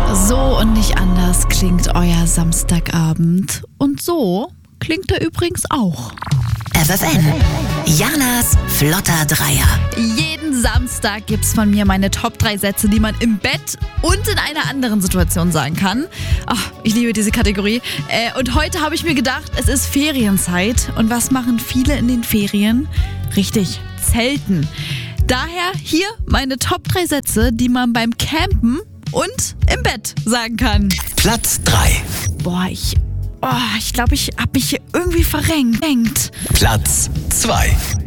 So und nicht anders klingt euer Samstagabend. Und so klingt er übrigens auch. FFN, Janas flotter Dreier. Jeden Samstag gibt's von mir meine Top 3 Sätze, die man im Bett und in einer anderen Situation sagen kann. Ach, ich liebe diese Kategorie. Und heute habe ich mir gedacht, es ist Ferienzeit. Und was machen viele in den Ferien? Richtig, zelten. Daher hier meine Top 3 Sätze, die man beim Campen und im Bett sagen kann. Platz 3. Ich glaube, ich habe mich hier irgendwie verrenkt. Platz 2.